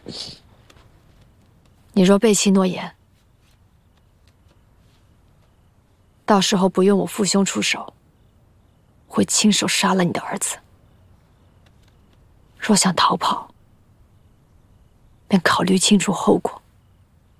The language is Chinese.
你若背弃诺言，到时候不用我父兄出手，会亲手杀了你的儿子。若想逃跑，便考虑清楚后果。